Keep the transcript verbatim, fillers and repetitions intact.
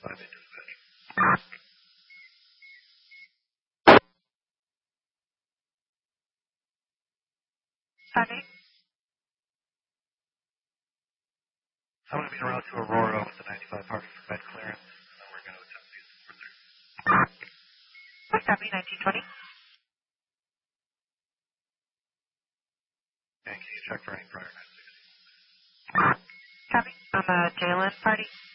five eight dispatch. five eight. I'm going to be around to Aurora with the ninety-five Harvey for bed clearance, and then we're going to attempt to use the four thirty. Copy, nineteen twenty. And can you check for any prior nine sixty? Copy. I'm a J L N party.